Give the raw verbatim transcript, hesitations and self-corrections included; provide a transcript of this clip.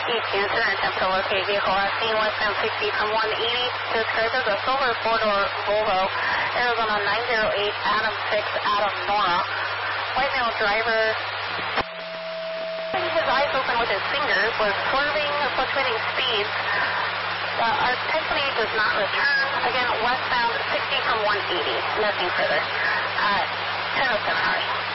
East center attempt to locate vehicle as seen westbound sixty from one eighty. Described as a silver four-door Volvo, Arizona nine zero eight Adam six Adam Nora. White male driver, his eyes open with his fingers, was swerving, fluctuating speeds. Uh, our ten twenty-eight does not return. Again, westbound sixty from one eighty. Nothing further. Uh, ten oh seven hours.